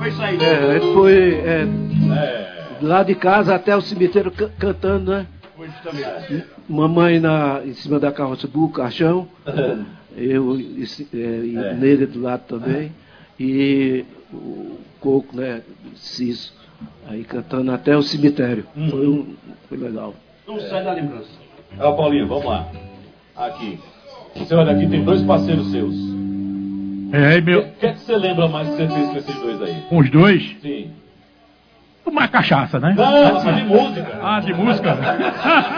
foi sair? A gente foi lá de casa até o cemitério cantando, né? Foi justamente. Mamãe em cima da carroça do caixão, eu e nele do lado também, e o Coco, né? Ciso, aí cantando até o cemitério. Foi legal. Não sai da lembrança. Paulinho, vamos lá. Aqui. Você olha aqui, tem dois parceiros seus. Meu... O que é que você lembra mais que você fez com esses dois aí? Com os dois? Sim. Tomar cachaça, né? Não, de música. De música?